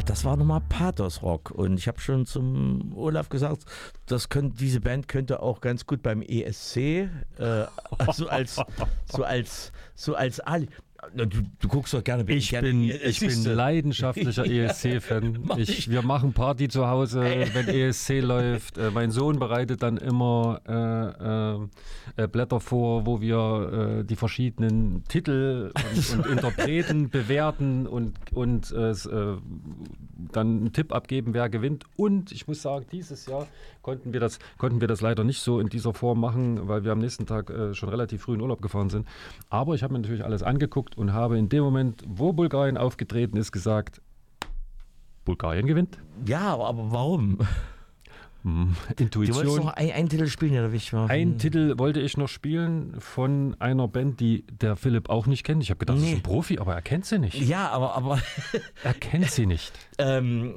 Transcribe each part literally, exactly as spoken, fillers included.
das war nochmal Pathos-Rock. Und ich habe schon zum Olaf gesagt, das könnt, diese Band könnte auch ganz gut beim E S C, äh, also als, so als, so als Ali. Du, du guckst doch gerne. Ich gerne, bin, äh, ich bin leidenschaftlicher E S C-Fan. Mach Ich, ich. wir machen Party zu Hause, wenn E S C läuft. Äh, mein Sohn bereitet dann immer äh, äh, Blätter vor, wo wir äh, die verschiedenen Titel und, und Interpreten bewerten und, und äh, äh, dann einen Tipp abgeben, wer gewinnt. Und ich muss sagen, dieses Jahr konnten wir das, konnten wir das leider nicht so in dieser Form machen, weil wir am nächsten Tag äh, schon relativ früh in Urlaub gefahren sind. Aber ich habe mir natürlich alles angeguckt und habe in dem Moment, wo Bulgarien aufgetreten ist, gesagt, Bulgarien gewinnt. Ja, aber warum? Hm, Du Intuition. wolltest noch ein, einen Titel spielen, ja, da will ich mal. Einen Titel wollte ich noch spielen von einer Band, die der Philipp auch nicht kennt. Ich habe gedacht, das Nee. ist ein Profi, aber er kennt sie nicht. Ja, aber, aber Er kennt sie nicht. ähm,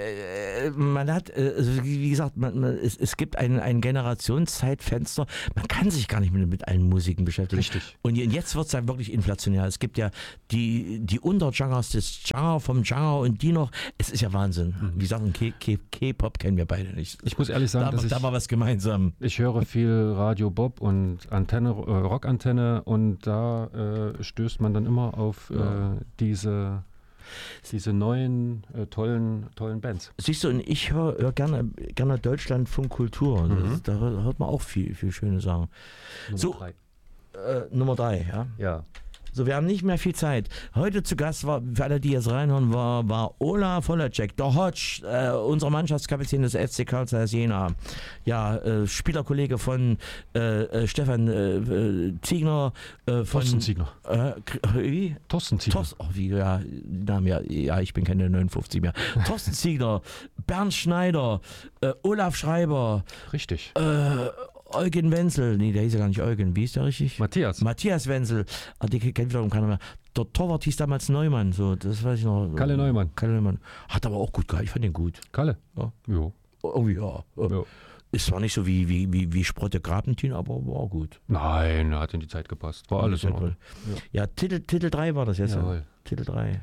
äh, man hat, äh, also wie wie gesagt, man, man, es, es gibt ein, ein Generationszeitfenster. Man kann sich gar nicht mit, mit allen Musiken beschäftigen. Richtig. Und jetzt wird es dann wirklich inflationär. Es gibt ja die, die Untergenres des Genre vom Genre und die noch. Es ist ja Wahnsinn. Wie gesagt, K- K- K-Pop kennen wir beide nicht. Ich muss ehrlich sagen, Da, dass ich, da war was gemeinsam. ich höre viel Radio Bob und Antenne, äh, Rockantenne und da äh, stößt man dann immer auf Ja. äh, diese, diese neuen, äh, tollen, tollen Bands. Siehst du, und ich höre hör gerne, gerne Deutschlandfunk Kultur. Das, da hört man auch viel, viel schöne Sachen. Nummer So. drei. Äh, Nummer drei, ja. Ja. So, wir haben nicht mehr viel Zeit. Heute zu Gast war, für alle, die jetzt reinhören, war, war Olaf Holacek, der Hodge, äh, unser Mannschaftskapitän des F C Carl Zeiss Jena. Ja, äh, Spielerkollege von äh, äh, Stefan äh, äh, Ziegner. Äh, von, Thorsten Ziegner. Äh, wie? Thorsten Ziegner. Thorsten, oh, wie, ja, Namen, ja, ja, ich bin keine neunundfünfzig mehr. Thorsten Ziegner, Bernd Schneider, äh, Olaf Schreiber, Richtig. äh, Eugen Wenzel, nee, der hieß ja gar nicht Eugen, wie ist der richtig? Matthias. Matthias Wenzel, ah, die kennt wiederum keiner mehr. Der Torwart hieß damals Neumann, so, das weiß ich noch. Kalle Neumann. Kalle Neumann. Hat aber auch gut gehalten, ich fand den gut. Kalle. Ja. Jo. Irgendwie, ja. Jo. Ist zwar nicht so wie, wie, wie, wie Sprotte Grapentin, aber war gut. Nein, hat in die Zeit gepasst. War alles in Ordnung. Ja, Titel, Titel drei war das jetzt. ja. Jawohl. Titel drei.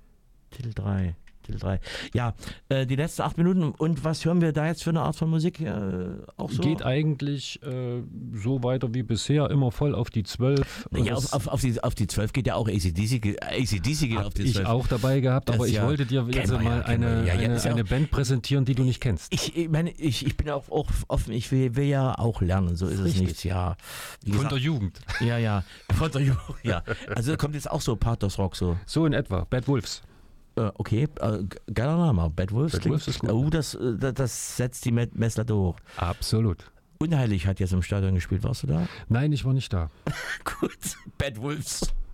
Titel drei. Titel drei. Ja, äh, die letzten acht Minuten. Und was hören wir da jetzt für eine Art von Musik? Äh, auch so? Geht eigentlich äh, so weiter wie bisher, immer voll auf die zwölf. Ja, Das auf, auf, auf, die, auf die zwölf geht ja auch A C D C. geht- A C D C geht hab auf die ich zwölf. auch dabei gehabt, Das aber ich ja- wollte dir kennen jetzt wir ja, mal kennen wir eine, ja. Ja, eine, ist ja eine auch- Band präsentieren, die du nicht kennst. Ich, ich meine, ich, ich bin auch, auch offen, ich will, will ja auch lernen, so ist Richtig. es nicht. Ja, wie Von gesagt, der Jugend. ja, ja, von der Jugend, ja. Also kommt jetzt auch so Pathos-Rock so. So in etwa. Bad Wolves. Äh, okay, äh, geiler Name, Bad Wolves. Bad klingt- Wolves ist gut. Oh, das, äh, das, das setzt die Met- Messlatte hoch. Absolut. Unheilig hat jetzt im Stadion gespielt, warst du da? Nein, ich war nicht da. Gut, Bad Wolves.